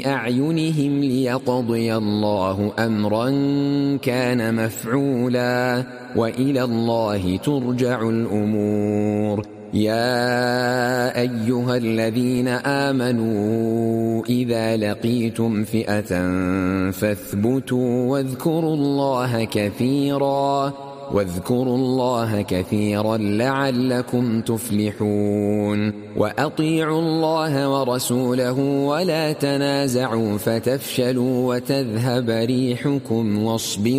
أعينهم ليقضي الله أمرا كان مفعولا وإلى الله ترجع الأمور. يا أيها الذين آمنوا إذا لقيتم فئة فاثبتوا واذكروا الله كثيرا لعلكم تفلحون. وأطيعوا الله ورسوله ولا تنازعوا فتفشلوا وتذهب ريحكم واصبروا